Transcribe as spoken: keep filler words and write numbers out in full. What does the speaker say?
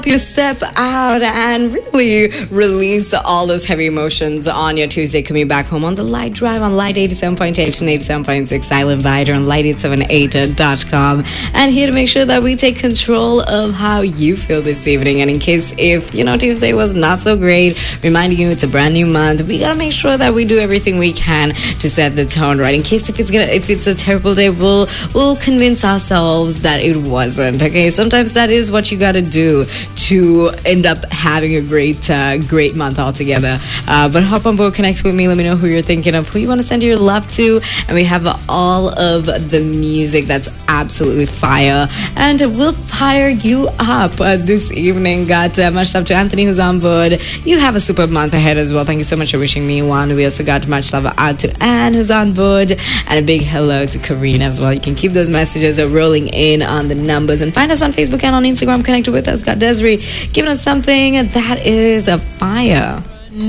you step out and really release all those heavy emotions on your Tuesday coming back home on the Light Drive on Light eighty-seven point eight and eighty-seven point six Silent Vider on light eight seven eight dot com, and here to make sure that we take control of how you feel this evening. And in case if you know Tuesday was not so great, reminding you it's a brand new month, we gotta make sure that we do everything we can to set the tone right. In case if it's gonna if it's a terrible day, we'll we'll convince ourselves that it wasn't. Okay, sometimes that is what you gotta do to end up having a great uh, great month altogether. Uh, but hop on board, connect with me, let me know who you're thinking of, who you want to send your love to, and we have all of the music that's absolutely fire, and we'll fire you up uh, this evening. Got uh, much love to Anthony who's on board. You have a super month ahead as well. Thank you so much for wishing me one. We also got much love out to Anne who's on board, and a big hello to Karina as well. You can keep those messages uh, rolling in on the numbers, and find us on Facebook and on Instagram. Connect with us. Got Desiree giving us something that is a fire.